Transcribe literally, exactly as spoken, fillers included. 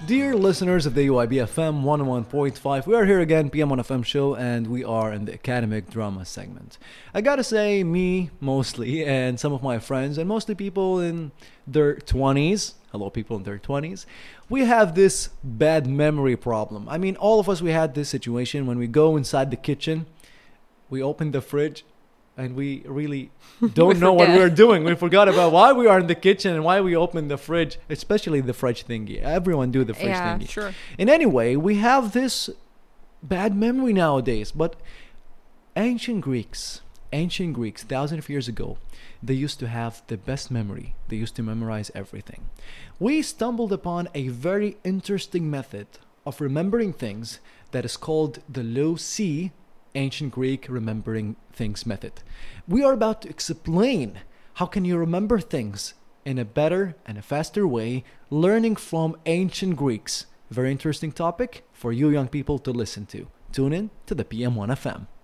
Dear listeners of the U I B F M one oh one point five, we are here again, P M one F M show, and we are in the academic drama segment. I gotta say, me mostly, and some of my friends, and mostly people in their twenties, hello people in their twenties, we have this bad memory problem. I mean, all of us, we had this situation when we go inside the kitchen, we open the fridge, and we really don't know what we're doing. We forgot about why we are in the kitchen and why we opened the fridge, especially the fridge thingy. Everyone do the fridge yeah, thingy. Sure. And anyway, we have this bad memory nowadays. But ancient Greeks, ancient Greeks, thousands of years ago, they used to have the best memory. They used to memorize everything. We stumbled upon a very interesting method of remembering things that is called the low C Ancient Greek remembering things method. We are about to explain how can you remember things in a better and a faster way, learning from ancient Greeks. Very interesting topic for you young people to listen to. Tune in to the P M one F M.